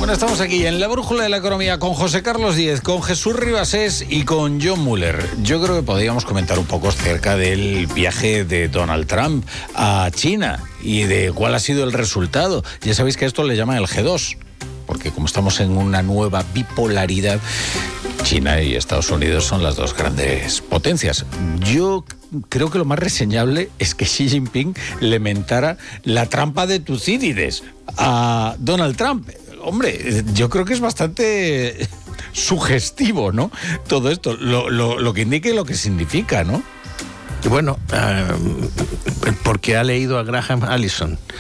Bueno, estamos aquí en la Brújula de la Economía con José Carlos Díez, con Jesús Ribasés y con John Muller. Yo creo que podríamos comentar un poco acerca del viaje de Donald Trump a China y de cuál ha sido el resultado. Ya sabéis que a esto le llaman el G2, porque como estamos en una nueva bipolaridad, China y Estados Unidos son las dos grandes potencias. Yo creo que lo más reseñable es que Xi Jinping le mentara la trampa de Tucídides a Donald Trump. Hombre, yo creo que es bastante sugestivo, ¿no? Todo esto, lo que indica y lo que significa, ¿no? Bueno, porque ha leído a Graham Allison.